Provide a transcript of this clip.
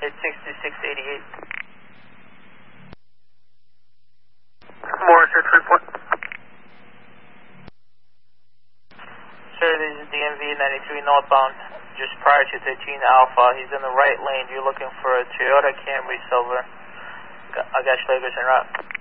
It's 6688. Morris, your report. Sir, this is DMV 93 northbound, just prior to 13 Alpha. He's in the right lane. You're looking for a Toyota Camry Silver. I got Schlegers en route.